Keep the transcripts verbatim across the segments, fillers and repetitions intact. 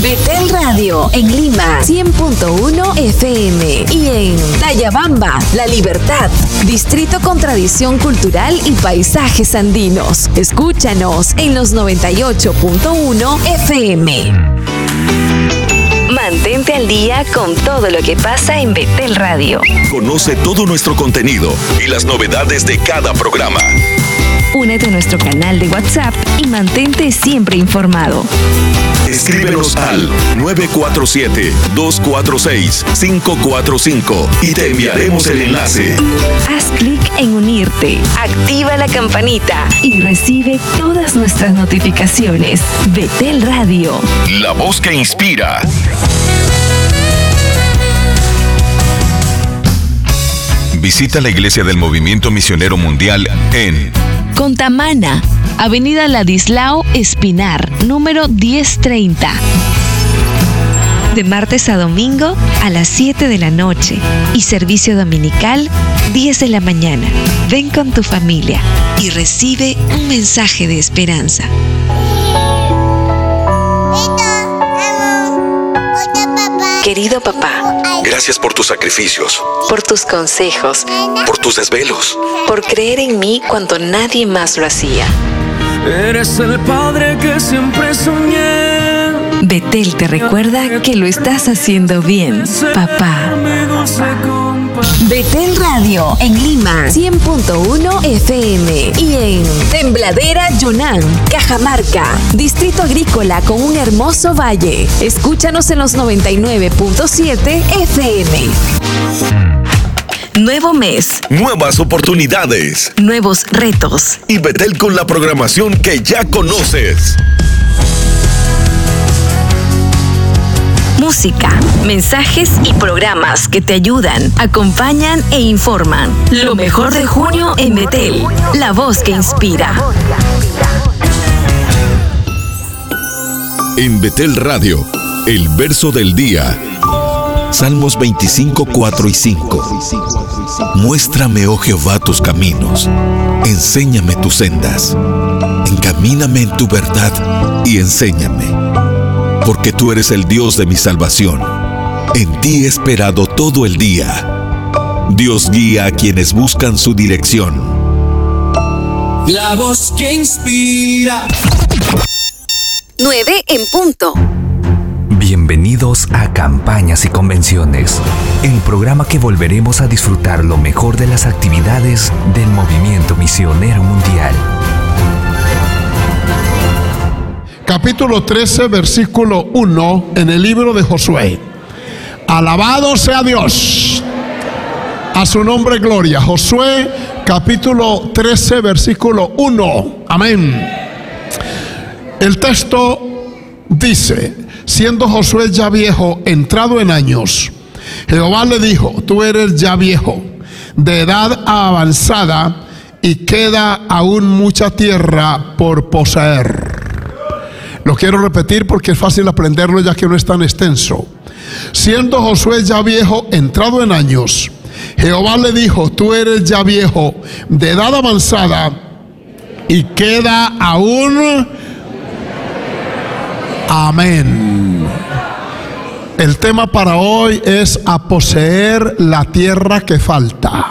Betel Radio en Lima cien punto uno F M y en Tayabamba, La Libertad, distrito con tradición cultural y paisajes andinos. Escúchanos en los noventa y ocho punto uno F M. Mantente al día con todo lo que pasa en Betel Radio. Conoce todo nuestro contenido y las novedades de cada programa. Únete a nuestro canal de WhatsApp y mantente siempre informado. Escríbenos al nueve cuatro siete, dos cuatro seis, cinco cuatro cinco y te enviaremos el enlace. Haz clic en unirte, activa la campanita y recibe todas nuestras notificaciones. Betel Radio. La voz que inspira. Visita la Iglesia del Movimiento Misionero Mundial en Contamana, Avenida Ladislao Espinar, número diez treinta. De martes a domingo a las siete de la noche y servicio dominical diez de la mañana. Ven con tu familia y recibe un mensaje de esperanza. Querido papá, gracias por tus sacrificios, por tus consejos, por tus desvelos, por creer en mí cuando nadie más lo hacía. Eres el padre que siempre soñé. Betel te recuerda que lo estás haciendo bien, papá. Betel Radio en Lima cien punto uno F M y en Tembladera Yunnan, Cajamarca, distrito agrícola con un hermoso valle. Escúchanos en los noventa y nueve punto siete F M. Nuevo mes. Nuevas oportunidades. Nuevos retos. Y Betel con la programación que ya conoces. Música, mensajes y programas que te ayudan, acompañan e informan. Lo mejor de junio en Betel. La voz que inspira. En Betel Radio, el verso del día. Salmos veinticinco, cuatro y cinco. Muéstrame, oh Jehová, tus caminos. Enséñame tus sendas. Encamíname en tu verdad y enséñame. Porque tú eres el Dios de mi salvación. En ti he esperado todo el día. Dios guía a quienes buscan su dirección. La voz que inspira. nueve en punto. Bienvenidos a Campañas y Convenciones, el programa que volveremos a disfrutar lo mejor de las actividades del Movimiento Misionero Mundial. Capítulo trece, versículo uno, en el libro de Josué. Alabado sea Dios. A su nombre gloria. Josué, capítulo trece, versículo uno. Amén. El texto dice: siendo Josué ya viejo, entrado en años, Jehová le dijo: tú eres ya viejo, de edad avanzada, y queda aún mucha tierra por poseer. Lo quiero repetir porque es fácil aprenderlo ya que no es tan extenso. Siendo Josué ya viejo, entrado en años, Jehová le dijo: tú eres ya viejo, de edad avanzada, y queda aún. Amén. El tema para hoy es a poseer la tierra que falta.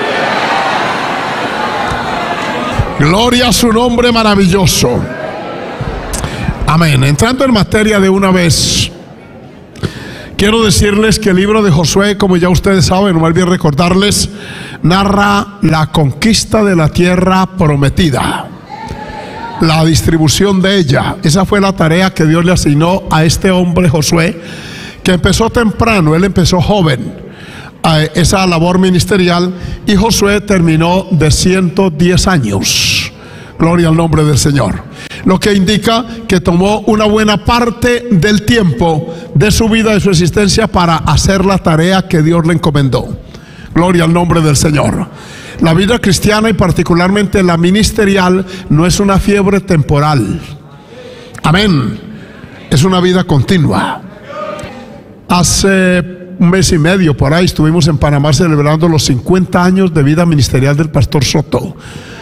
Gloria a su nombre maravilloso. Amén. Entrando en materia de una vez, quiero decirles que el libro de Josué, como ya ustedes saben, no me olvidé recordarles, narra la conquista de la tierra prometida, la distribución de ella. Esa fue la tarea que Dios le asignó a este hombre Josué, que empezó temprano. Él empezó joven a esa labor ministerial, y Josué terminó de ciento diez años. Gloria al nombre del Señor. Lo que indica que tomó una buena parte del tiempo de su vida, de su existencia, para hacer la tarea que Dios le encomendó. Gloria al nombre del Señor. La vida cristiana, y particularmente la ministerial, no es una fiebre temporal. Amén. Es una vida continua. Hace un mes y medio por ahí estuvimos en Panamá celebrando los cincuenta años de vida ministerial del pastor Soto.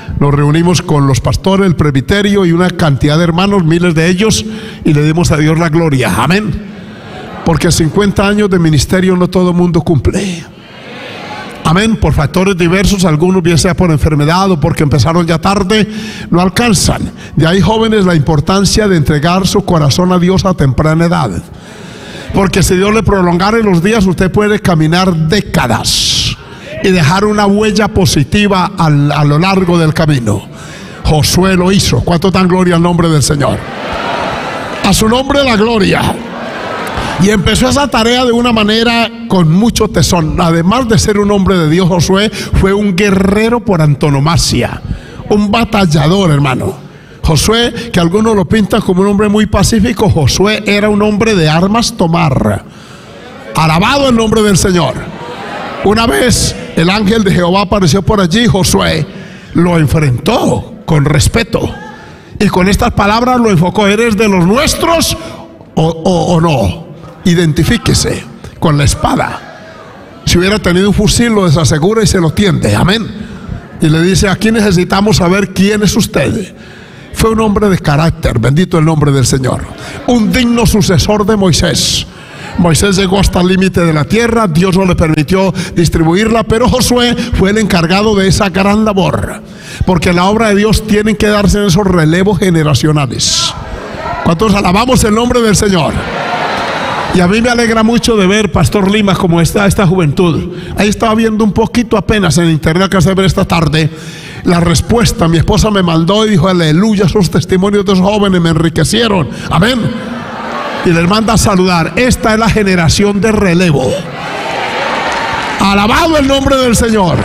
nos reunimos con los pastores, el presbiterio y una cantidad de hermanos, miles de ellos, y le dimos a Dios la gloria. Amén. Porque cincuenta años de ministerio no todo el mundo cumple. Amén. Por factores diversos, algunos bien sea por enfermedad o porque empezaron ya tarde, no alcanzan. De ahí, jóvenes, la importancia de entregar su corazón a Dios a temprana edad. Porque si Dios le prolongara los días, usted puede caminar décadas y dejar una huella positiva al, a lo largo del camino. Josué lo hizo. ¿Cuánto dan gloria al nombre del Señor? A su nombre la gloria. Y empezó esa tarea de una manera con mucho tesón. Además de ser un hombre de Dios, Josué fue un guerrero por antonomasia, un batallador, hermano. Josué, que algunos lo pintan como un hombre muy pacífico, Josué era un hombre de armas tomar. Alabado el nombre del Señor. Una vez el ángel de Jehová apareció por allí, Josué lo enfrentó con respeto y con estas palabras lo enfocó: ¿eres de los nuestros o, o, o no? Identifíquese con la espada. Si hubiera tenido un fusil, lo desasegura y se lo tiende. Amén. Y le dice: aquí necesitamos saber quién es usted. Fue un hombre de carácter, bendito el nombre del Señor, un digno sucesor de Moisés. Moisés llegó hasta el límite de la tierra, Dios no le permitió distribuirla, pero Josué fue el encargado de esa gran labor, porque en la obra de Dios tienen que darse esos relevos generacionales. ¿Cuántos alabamos el nombre del Señor? Y a mí me alegra mucho de ver, Pastor Lima, como está esta juventud. Ahí estaba viendo un poquito apenas en internet que hace ver esta tarde la respuesta. Mi esposa me mandó y dijo: aleluya, esos testimonios de esos jóvenes me enriquecieron. Amén. Y les manda a saludar. Esta es la generación de relevo. Alabado el nombre del Señor.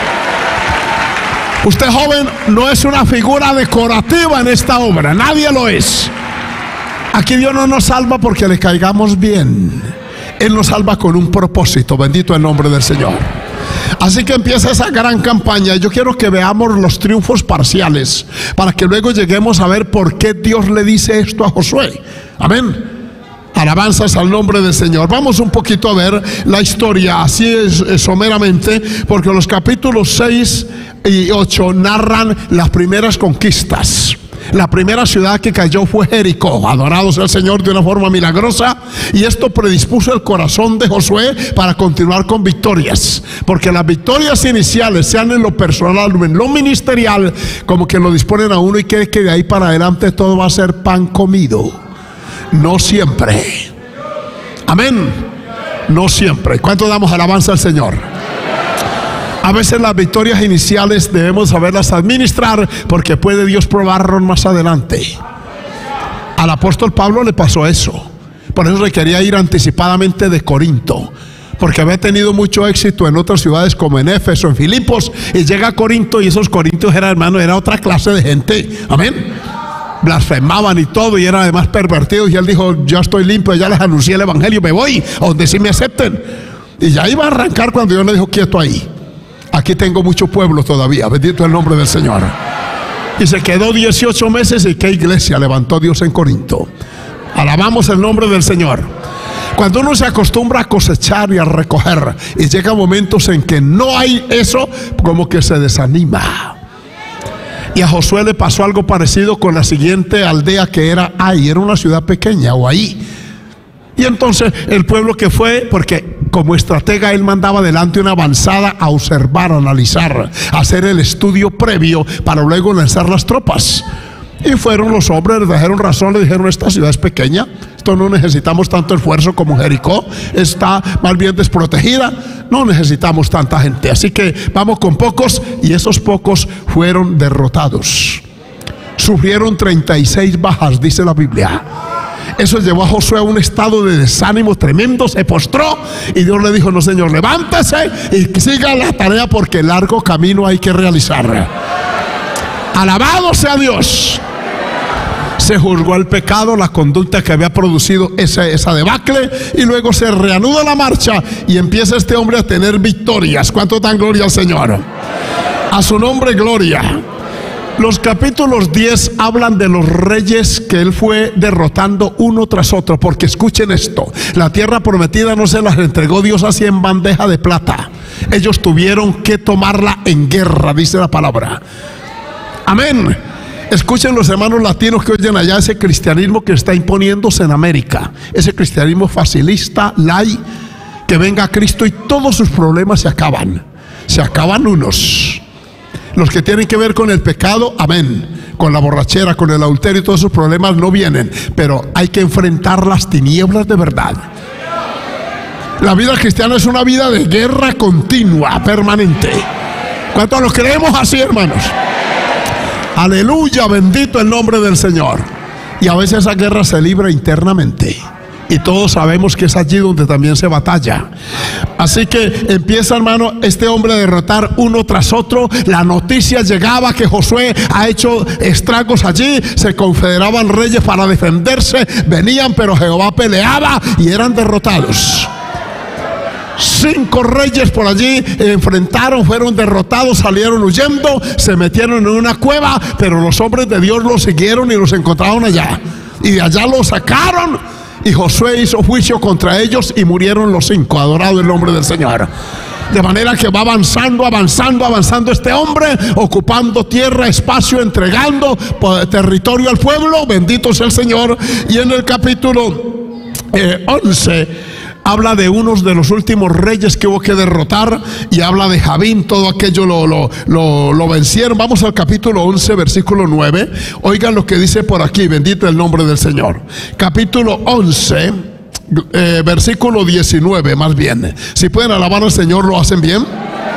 Usted, joven, no es una figura decorativa en esta obra. Nadie lo es. Aquí Dios no nos salva porque le caigamos bien. Él nos salva con un propósito. Bendito el nombre del Señor. Así que empieza esa gran campaña. Yo quiero que veamos los triunfos parciales para que luego lleguemos a ver por qué Dios le dice esto a Josué. Amén. Alabanzas al nombre del Señor. Vamos un poquito a ver la historia así es, es someramente, porque los capítulos seis y ocho narran las primeras conquistas. La primera ciudad que cayó fue Jericó. Adorado sea el Señor de una forma milagrosa. Y esto predispuso el corazón de Josué para continuar con victorias. Porque las victorias iniciales, sean en lo personal o en lo ministerial, como que lo disponen a uno y cree que de ahí para adelante todo va a ser pan comido. No siempre. Amén. No siempre. ¿Cuánto damos alabanza al Señor? A veces las victorias iniciales debemos saberlas administrar, porque puede Dios probarnos más adelante. Al apóstol Pablo le pasó eso. Por eso se quería ir anticipadamente de Corinto, porque había tenido mucho éxito en otras ciudades como en Éfeso, en Filipos, y llega a Corinto, y esos corintios eran, hermano, era otra clase de gente. Amén. Blasfemaban y todo, y eran además pervertidos. Y él dijo: ya estoy limpio, ya les anuncié el evangelio, me voy a donde sí me acepten. Y ya iba a arrancar cuando Dios le dijo: quieto ahí. Aquí tengo mucho pueblo todavía, bendito el nombre del Señor. Y se quedó dieciocho meses. ¿Y qué iglesia levantó Dios en Corinto? Alabamos el nombre del Señor. Cuando uno se acostumbra a cosechar y a recoger, y llega momentos en que no hay eso, como que se desanima. Y a Josué le pasó algo parecido con la siguiente aldea, que era Ai. Era una ciudad pequeña, o ahí. Y entonces el pueblo que fue, porque como estratega él mandaba adelante una avanzada a observar, a analizar, a hacer el estudio previo para luego lanzar las tropas. Y fueron los hombres, le trajeron razón, le dijeron: esta ciudad es pequeña, esto no necesitamos tanto esfuerzo como Jericó, está más bien desprotegida, no necesitamos tanta gente, así que vamos con pocos. Y esos pocos fueron derrotados. Sufrieron treinta y seis bajas, dice la Biblia. Eso llevó a Josué a un estado de desánimo tremendo, se postró y Dios le dijo: no, Señor, levántese y siga la tarea, porque largo camino hay que realizar. Alabado sea Dios. Se juzgó el pecado, la conducta que había producido esa, esa debacle, y luego se reanuda la marcha y empieza este hombre a tener victorias. ¿Cuánto dan gloria al Señor? A su nombre gloria. Los capítulos diez hablan de los reyes que él fue derrotando uno tras otro, porque escuchen esto: la tierra prometida no se las entregó Dios así en bandeja de plata. Ellos tuvieron que tomarla en guerra, dice la palabra. Amén. Escuchen los hermanos latinos que oyen allá ese cristianismo que está imponiéndose en América. Ese cristianismo facilista, light, que venga a Cristo y todos sus problemas se acaban. Se acaban unos. Los que tienen que ver con el pecado, amén, con la borrachera, con el adulterio y todos esos problemas no vienen. Pero hay que enfrentar las tinieblas de verdad. La vida cristiana es una vida de guerra continua, permanente. ¿Cuántos lo creemos así, hermanos? Aleluya, bendito el nombre del Señor. Y a veces esa guerra se libra internamente. Y todos sabemos que es allí donde también se batalla. Así que empieza, hermano, este hombre a derrotar uno tras otro. La noticia llegaba que Josué ha hecho estragos allí. Se confederaban reyes para defenderse. Venían, pero Jehová peleaba y eran derrotados. Cinco reyes por allí enfrentaron, fueron derrotados, salieron huyendo, se metieron en una cueva, pero los hombres de Dios los siguieron y los encontraron allá. Y de allá los sacaron. Y Josué hizo juicio contra ellos y murieron los cinco. Adorado el nombre del Señor. De manera que va avanzando, avanzando, avanzando este hombre, ocupando tierra, espacio, entregando territorio al pueblo. Bendito sea el Señor. Y en el capítulo eh, once habla de unos de los últimos reyes que hubo que derrotar, y habla de Jabín. Todo aquello lo, lo, lo, lo vencieron. Vamos al capítulo once, versículo nueve. Oigan lo que dice por aquí, bendito el nombre del Señor. Capítulo once, eh, versículo diecinueve, más bien. Si pueden alabar al Señor, ¿lo hacen bien?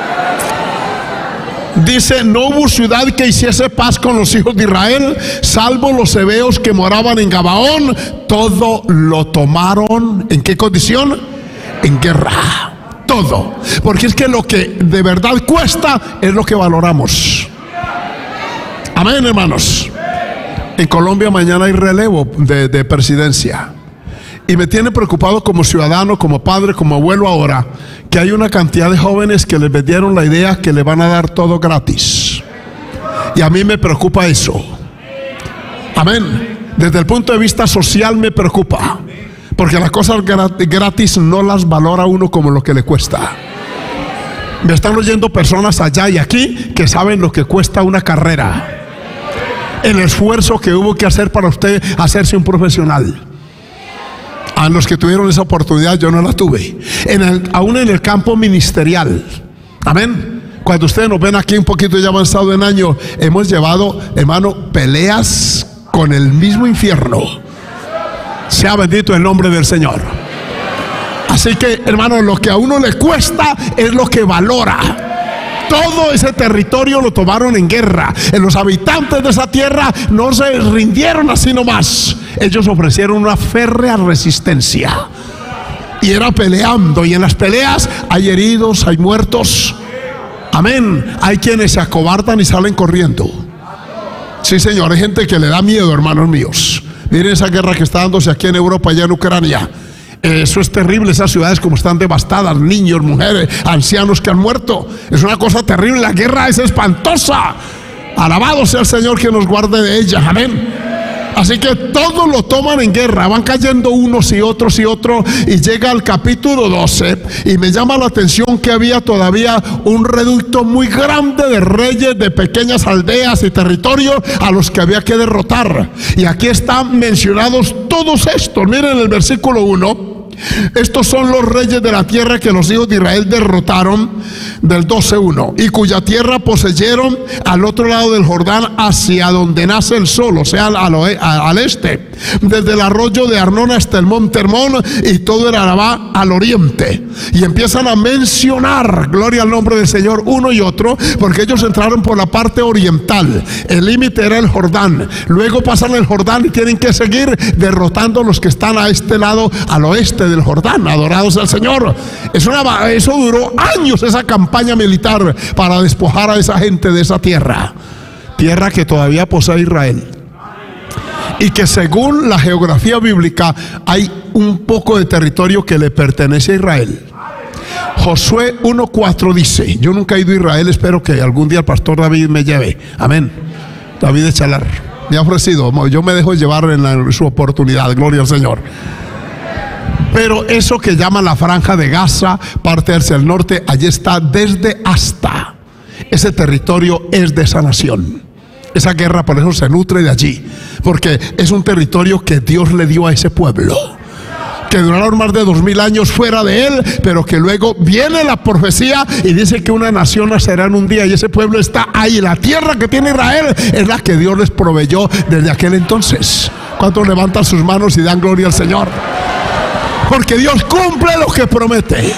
Dice: no hubo ciudad que hiciese paz con los hijos de Israel, salvo los heveos que moraban en Gabaón. Todo lo tomaron. ¿En qué condición? En guerra. Todo. Porque es que lo que de verdad cuesta es lo que valoramos. Amén, hermanos. En Colombia mañana hay relevo de, de presidencia. Y me tiene preocupado como ciudadano, como padre, como abuelo ahora, que hay una cantidad de jóvenes que les vendieron la idea que le van a dar todo gratis. Y a mí me preocupa eso. Amén. Desde el punto de vista social me preocupa. Porque las cosas gratis no las valora uno como lo que le cuesta. Me están oyendo personas allá y aquí que saben lo que cuesta una carrera. El esfuerzo que hubo que hacer para usted hacerse un profesional. A los que tuvieron esa oportunidad, yo no la tuve. En el, aún en el campo ministerial. Amén. Cuando ustedes nos ven aquí un poquito ya avanzado en años, hemos llevado, hermano, peleas con el mismo infierno. Sea bendito el nombre del Señor. Así que, hermano, lo que a uno le cuesta es lo que valora. Todo ese territorio lo tomaron en guerra. Los habitantes de esa tierra no se rindieron así nomás. Ellos ofrecieron una férrea resistencia. Y era peleando. Y en las peleas hay heridos, hay muertos. Amén. Hay quienes se acobardan y salen corriendo. Sí, Señor. Hay gente que le da miedo, hermanos míos. Miren esa guerra que está dándose aquí en Europa, allá en Ucrania. Eso es terrible, esas ciudades como están devastadas, niños, mujeres, ancianos que han muerto. Es una cosa terrible, la guerra es espantosa. Alabado sea el Señor que nos guarde de ella, amén. Así que todos lo toman en guerra, van cayendo unos y otros y otros, y llega al capítulo doce, y me llama la atención que había todavía un reducto muy grande de reyes de pequeñas aldeas y territorios a los que había que derrotar. Y aquí están mencionados todos estos. Miren el versículo uno. Estos son los reyes de la tierra que los hijos de Israel derrotaron, del doce uno, y cuya tierra poseyeron al otro lado del Jordán, hacia donde nace el sol, o sea, al, al, al este, desde el arroyo de Arnón hasta el monte Hermón, y todo el Arabá al oriente. Y empiezan a mencionar, gloria al nombre del Señor, uno y otro, porque ellos entraron por la parte oriental. El límite era el Jordán. Luego pasan el Jordán y tienen que seguir derrotando a los que están a este lado, al oeste del Jordán. Adorados al Señor. Es una, eso duró años, esa campaña militar para despojar a esa gente de esa tierra. Tierra que todavía posee Israel. Y que según la geografía bíblica hay un poco de territorio que le pertenece a Israel. Josué uno cuatro dice, yo nunca he ido a Israel, espero que algún día el pastor David me lleve. Amén. David Echalar me ha ofrecido, yo me dejo llevar en, la, en su oportunidad, gloria al Señor. Pero eso que llaman la franja de Gaza, parte hacia el norte, allí está desde hasta. Ese territorio es de esa nación. Esa guerra por eso se nutre de allí, porque es un territorio que Dios le dio a ese pueblo, que duraron más de dos mil años fuera de él, pero que luego viene la profecía y dice que una nación nacerá en un día, y ese pueblo está ahí. La tierra que tiene Israel es la que Dios les proveyó desde aquel entonces. ¿Cuántos levantan sus manos y dan gloria al Señor? Porque Dios cumple lo que promete.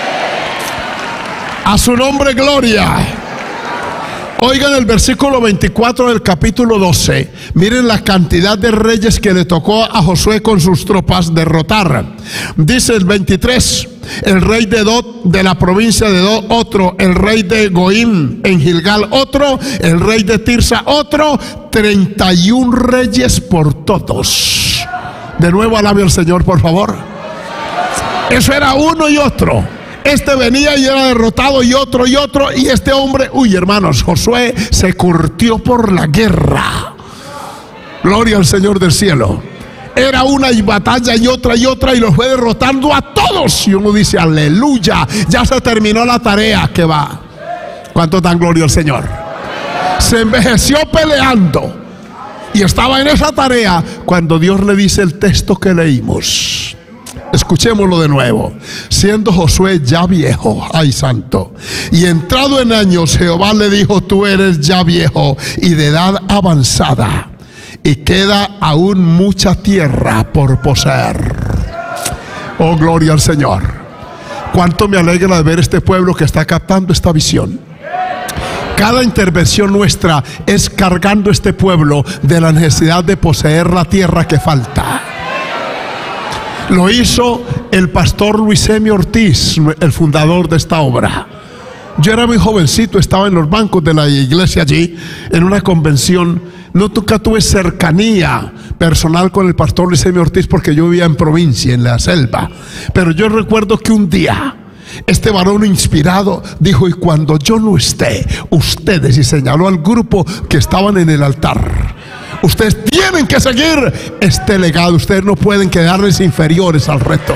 A su nombre gloria. Oigan el versículo veinticuatro del capítulo doce. Miren la cantidad de reyes que le tocó a Josué con sus tropas derrotar. Dice el veintitrés: el rey de Dot, de la provincia de Dot, otro. El rey de Goim en Gilgal, otro. El rey de Tirsa, otro. treinta y un reyes por todos. De nuevo alabe al Señor, por favor. Eso era uno y otro. Este venía y era derrotado, y otro y otro, y este hombre, uy hermanos, Josué se curtió por la guerra. Gloria al Señor del cielo. Era una y batalla y otra y otra, y los fue derrotando a todos. Y uno dice, aleluya, ya se terminó la tarea. Que va. ¿Cuánto dan gloria al Señor? Se envejeció peleando y estaba en esa tarea cuando Dios le dice el texto que leímos. Escuchémoslo de nuevo. Siendo Josué ya viejo, ay santo, y entrado en años, Jehová le dijo: tú eres ya viejo y de edad avanzada, y queda aún mucha tierra por poseer. Oh, gloria al Señor. Cuánto me alegra de ver este pueblo que está captando esta visión. Cada intervención nuestra es cargando este pueblo de la necesidad de poseer la tierra que falta. Lo hizo el pastor Luis Emi Ortiz, el fundador de esta obra. Yo era muy jovencito, estaba en los bancos de la iglesia allí, en una convención. No, nunca tuve cercanía personal con el pastor Luis Emi Ortiz porque yo vivía en provincia, en la selva. Pero yo recuerdo que un día este varón inspirado dijo: y cuando yo no esté, ustedes, y señaló al grupo que estaban en el altar, ustedes tienen que seguir este legado. Ustedes no pueden quedarles inferiores al reto.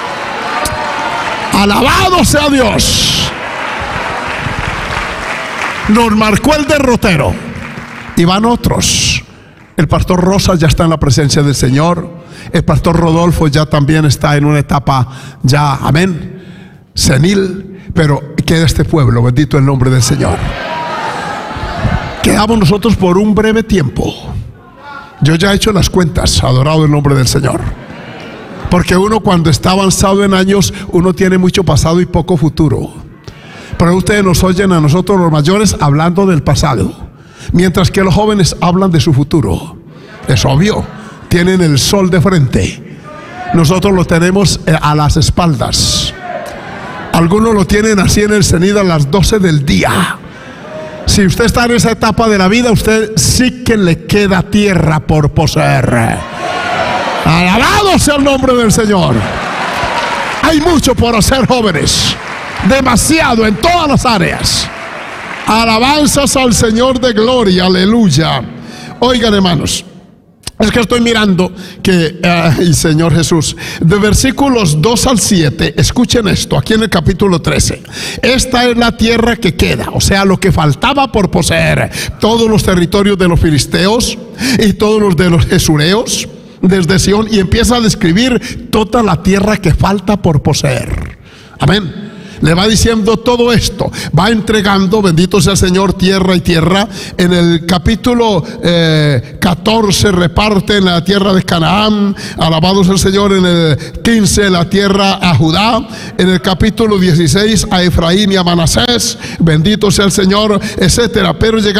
Alabado sea Dios. Nos marcó el derrotero. Y van otros. El pastor Rosas ya está en la presencia del Señor. El pastor Rodolfo ya también está en una etapa ya, amén, senil. Pero queda este pueblo, bendito el nombre del Señor. Quedamos nosotros por un breve tiempo. Yo ya he hecho las cuentas, adorado el nombre del Señor. Porque uno cuando está avanzado en años, uno tiene mucho pasado y poco futuro. Pero ustedes nos oyen a nosotros los mayores hablando del pasado, mientras que los jóvenes hablan de su futuro. Es obvio, tienen el sol de frente. Nosotros lo tenemos a las espaldas. Algunos lo tienen así en el cenit a las doce del día. Si usted está en esa etapa de la vida, usted sí que le queda tierra por poseer. Alabado sea el nombre del Señor. Hay mucho por hacer, jóvenes. Demasiado en todas las áreas. Alabanzas al Señor de gloria, aleluya. Oigan, hermanos, es que estoy mirando que, ay, Señor Jesús, de versículos dos al siete, escuchen esto, aquí en el capítulo trece. Esta es la tierra que queda, o sea, lo que faltaba por poseer. Todos los territorios de los filisteos y todos los de los jesureos, desde Sión, y empieza a describir toda la tierra que falta por poseer. Amén. Le va diciendo todo esto, va entregando, bendito sea el Señor, tierra y tierra. En el capítulo eh, catorce reparte en la tierra de Canaán, alabado sea el Señor. En el quince la tierra a Judá. En el capítulo dieciséis a Efraín y a Manasés, bendito sea el Señor, etcétera. Pero llega